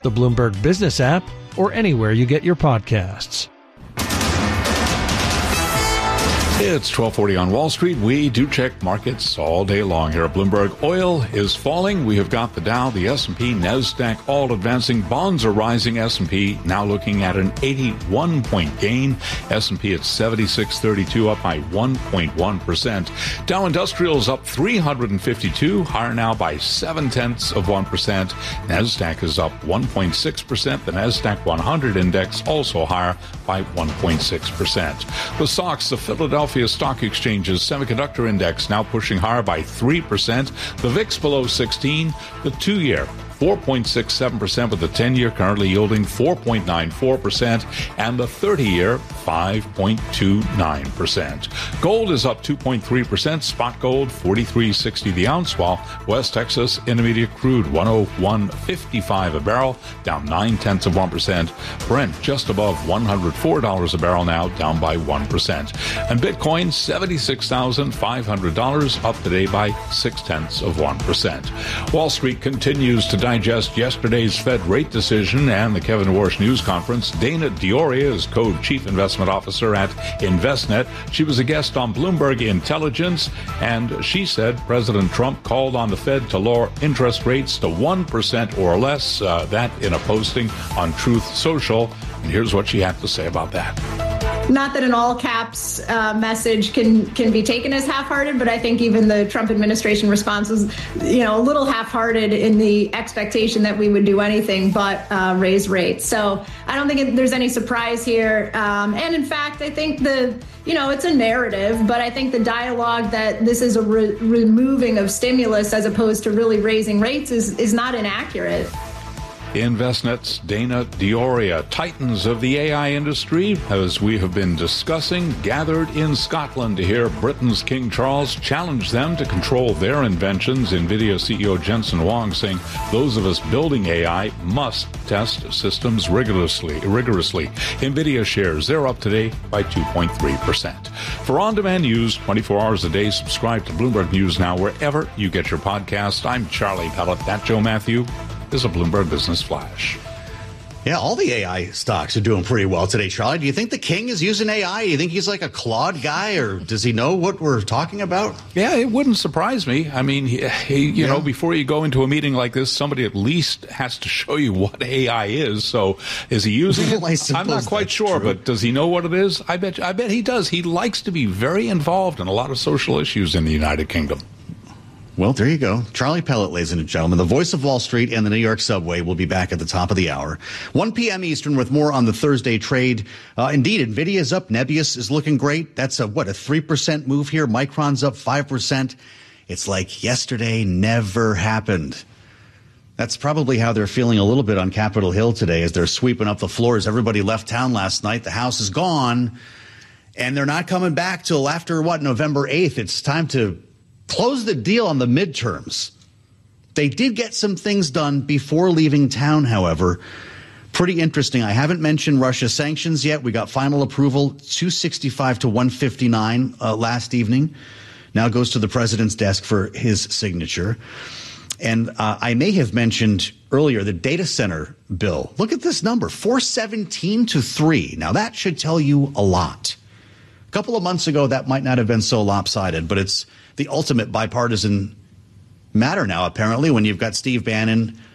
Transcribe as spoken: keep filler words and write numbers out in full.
the Bloomberg Business app, or anywhere you get your podcasts. It's twelve forty on Wall Street. We do check markets all day long here at Bloomberg. Oil is falling. We have got the Dow, the S and P, NASDAQ all advancing. Bonds are rising. S and P now looking at an eighty-one point gain. S and P at seventy-six thirty-two, up by one point one percent. Dow Industrials up three hundred fifty-two, higher now by seven tenths of one percent. NASDAQ is up one point six percent. The NASDAQ one hundred index also higher by one point six percent. The S O X, the Philadelphia Stock Exchange's semiconductor index now pushing higher by three percent. The V I X below sixteen. The two-year four point six seven percent, with the ten-year currently yielding four point nine four percent, and the thirty-year five point two nine percent. Gold is up two point three percent. Spot gold forty-three sixty the ounce, while West Texas Intermediate crude one oh one fifty-five a barrel, down nine tenths of one percent. Brent just above one hundred four dollars a barrel now, down by one percent. And Bitcoin seventy-six thousand five hundred dollars, up today by six tenths of one percent. Wall Street continues to digest yesterday's Fed rate decision and the Kevin Warsh News Conference. Dana Dioria is co-chief investment officer at Envestnet. She was a guest on Bloomberg Intelligence, and she said President Trump called on the Fed to lower interest rates to one percent or less. Uh, that in a posting on Truth Social. And here's what she had to say about that. Not that an all caps uh, message can can be taken as half-hearted, but I think even the Trump administration response was, you know, a little half-hearted in the expectation that we would do anything but uh, raise rates. So I don't think it, there's any surprise here. Um, and in fact, I think the, you know, it's a narrative, but I think the dialogue that this is a re- removing of stimulus as opposed to really raising rates is is not inaccurate. Envestnet's Dana Dioria. Titans of the A I industry, as we have been discussing, gathered in Scotland to hear Britain's King Charles challenge them to control their inventions. NVIDIA C E O Jensen Huang saying those of us building A I must test systems rigorously. rigorously. NVIDIA shares, they're up today by two point three percent. For on-demand news, twenty-four hours a day, subscribe to Bloomberg News Now wherever you get your podcast. I'm Charlie Pellet. That Joe Matthew is a Bloomberg Business Flash. Yeah, all the A I stocks are doing pretty well today, Charlie. Do you think the king is using A I? Do you think he's like a Claude guy, or does he know what we're talking about? Yeah, it wouldn't surprise me. I mean, he, he, you yeah. know, before you go into a meeting like this, somebody at least has to show you what A I is. So is he using it? well, I'm not quite sure, true. But does he know what it is? I bet, I bet he does. He likes to be very involved in a lot of social issues in the United Kingdom. Well, there you go. Charlie Pellet, ladies and gentlemen, the voice of Wall Street and the New York subway, will be back at the top of the hour. one p.m. Eastern with more on the Thursday trade. Uh, indeed, NVIDIA is up. Nebius is looking great. That's a, what, a three percent move here. Micron's up five percent. It's like yesterday never happened. That's probably how they're feeling a little bit on Capitol Hill today as they're sweeping up the floors. Everybody left town last night. The House is gone, and they're not coming back till after, what, November eighth. It's time to close the deal on the midterms. They did get some things done before leaving town, however. Pretty interesting. I haven't mentioned Russia sanctions yet. We got final approval, two sixty-five to one fifty-nine uh, last evening. Now goes to the president's desk for his signature. And uh, I may have mentioned earlier the data center bill. Look at this number, four seventeen to three. Now that should tell you a lot. A couple of months ago, that might not have been so lopsided, but it's the ultimate bipartisan matter now, apparently, when you've got Steve Bannon